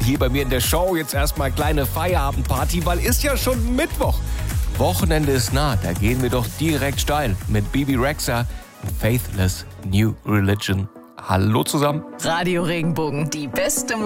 Hier bei mir in der Show jetzt erstmal kleine Feierabendparty, weil ist ja schon Mittwoch. Wochenende ist nah, da gehen wir doch direkt steil mit Bebe Rexha und Faithless New Religion. Hallo zusammen. Radio Regenbogen, die beste